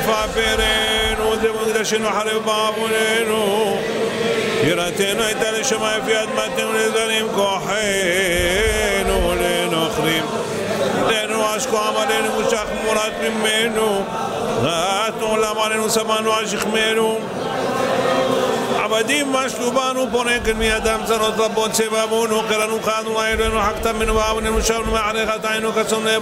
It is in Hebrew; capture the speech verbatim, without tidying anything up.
פאפרנו דמוקדשנו חרב בעווננו יראתנו הייתה לשמיים לפי אדמתנו לזרים כוחנו לנוכרים לנו אשכו עמלנו מושך מורת ממנו ראתנו עולם עלינו שמענו על שכמנו עבדים משלו בנו פונקן מידם צרות רבות סבבונו קראנו חדנו אלוהינו חקת מנו ועווננו שבנו מאחריך תעינו קצום